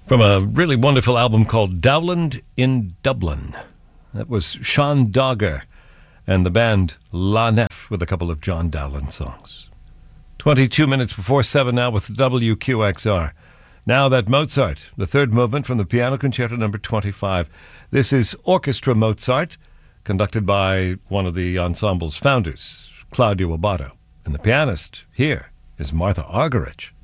From a really wonderful album called Dowland in Dublin. That was Sean Dogger and the band La Nef with a couple of John Dowland songs. 22 minutes before 7 now with WQXR. Now that Mozart, the third movement from the Piano Concerto No. 25. This is Orchestra Mozart, conducted by one of the ensemble's founders, Claudio Abbado. And the pianist here is Martha Argerich.